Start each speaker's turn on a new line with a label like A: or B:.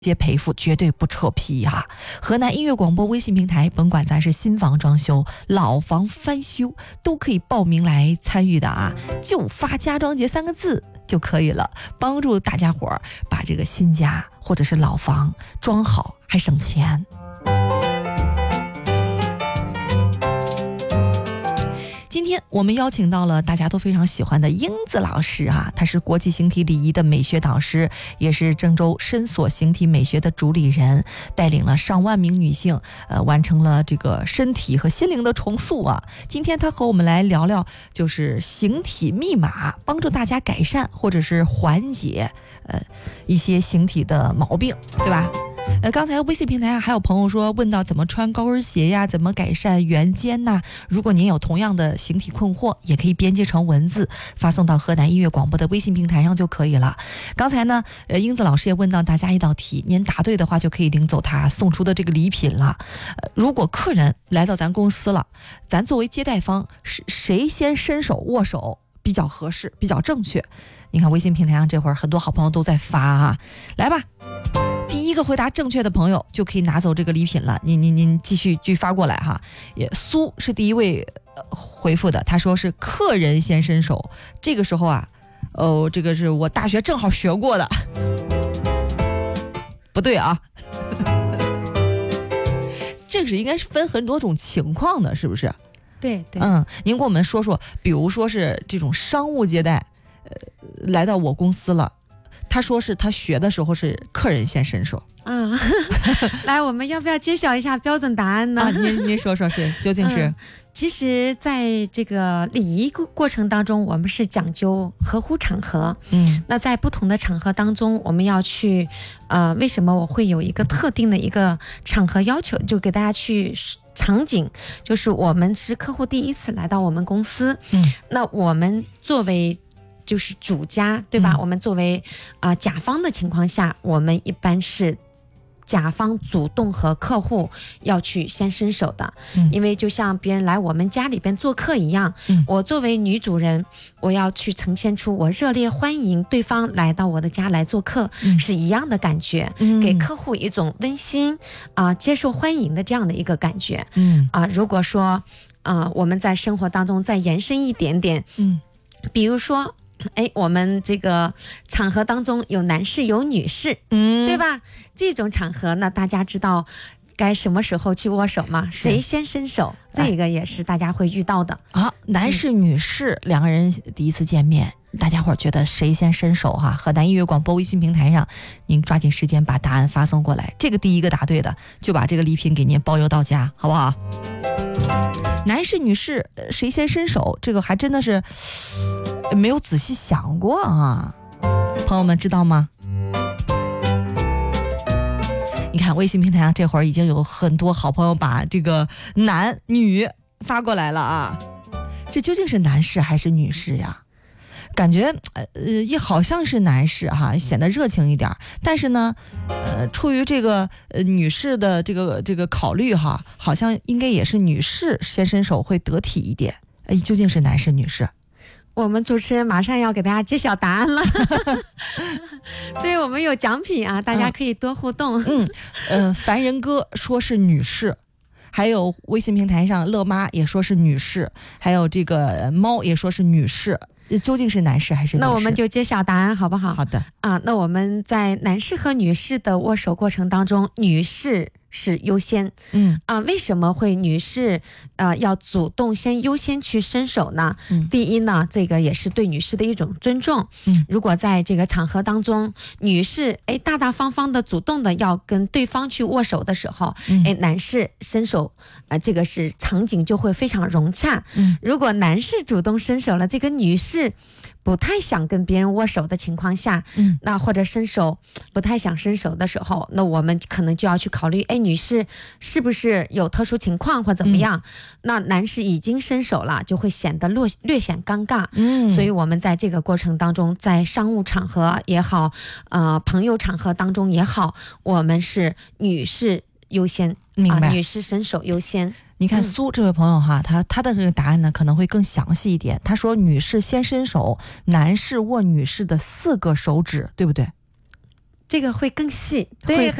A: 接赔付，绝对不扯皮哈。河南音乐广播微信平台，甭管咱是新房装修、老房翻修，都可以报名来参与的啊，就发家装节3个字就可以了，帮助大家伙儿把这个新家或者是老房装好，还省钱。今天我们邀请到了大家都非常喜欢的英子老师啊，她是国际形体礼仪的美学导师，也是郑州深所形体美学的主理人，带领了上万名女性完成了这个身体和心灵的重塑啊。今天她和我们来聊聊就是形体密码，帮助大家改善或者是缓解一些形体的毛病，对吧？刚才微信平台上还有朋友说问到怎么穿高跟鞋呀，怎么改善圆肩呐？如果您有同样的形体困惑，也可以编辑成文字发送到河南音乐广播的微信平台上就可以了。刚才呢，英子老师也问到大家一道题，您答对的话就可以领走他送出的这个礼品了。如果客人来到咱公司了，咱作为接待方，是谁先伸手握手比较合适，比较正确？你看微信平台上这会儿很多好朋友都在发啊，来吧。第一个回答正确的朋友就可以拿走这个礼品了。您继续发过来哈。苏是第一位回复的，他说是客人先伸手。这个时候啊，这个是我大学正好学过的，不对啊。这个是应该是分很多种情况的，是不是？
B: 对对。
A: 您跟我们说说，比如说是这种商务接待，来到我公司了。他说是他学的时候是客人先伸手。
B: 来，我们要不要揭晓一下标准答案呢？
A: 您说说是究竟是？
B: 其实在这个礼仪过程当中，我们是讲究合乎场合。那在不同的场合当中，我们要去为什么我会有一个特定的一个场合要求，就给大家去场景，就是我们是客户第一次来到我们公司，那我们作为就是主家，对吧？我们作为甲方的情况下，我们一般是甲方主动和客户要去先伸手的。因为就像别人来我们家里边做客一样，我作为女主人，我要去呈现出我热烈欢迎对方来到我的家来做客，是一样的感觉，给客户一种温馨接受欢迎的这样的一个感觉。如果说我们在生活当中再延伸一点点，比如说我们这个场合当中有男士有女士，对吧？这种场合呢，大家知道该什么时候去握手吗？谁先伸手？这个也是大家会遇到的啊。
A: 男士女士两个人第一次见面，大家伙觉得谁先伸手哈？河南音乐广播微信平台上，您抓紧时间把答案发送过来。这个第一个答对的，就把这个礼品给您包邮到家，好不好？男士女士谁先伸手，这个还真的是没有仔细想过啊，朋友们知道吗？你看微信平台上这会儿已经有很多好朋友把这个男女发过来了啊，这究竟是男士还是女士呀？感觉也好像是男士哈，显得热情一点，但是呢出于这个女士的这个考虑哈，好像应该也是女士先伸手会得体一点。究竟是男士女士？
B: 我们主持人马上要给大家揭晓答案了。对，我们有奖品啊，大家可以多互动。
A: 凡人哥说是女士，还有微信平台上乐妈也说是女士，还有这个猫也说是女士，究竟是男士还是女士？
B: 那我们就揭晓答案好不好？
A: 好的
B: 那我们在男士和女士的握手过程当中，女士是优先。为什么会女士要主动先优先去伸手呢？第一呢，这个也是对女士的一种尊重。如果在这个场合当中，女士大大方方的主动的要跟对方去握手的时候，男士伸手，这个是场景就会非常融洽。如果男士主动伸手了，这个女士不太想跟别人握手的情况下，那或者伸手不太想伸手的时候，那我们可能就要去考虑，女士是不是有特殊情况或怎么样？那男士已经伸手了，就会显得略显尴尬。所以我们在这个过程当中，在商务场合也好，朋友场合当中也好，我们是女士优先，
A: 明白？
B: 女士伸手优先。
A: 你看苏这位朋友哈，他的这个答案呢可能会更详细一点。他说女士先伸手，男士握女士的4个手指，对不对？
B: 这个会更细，
A: 会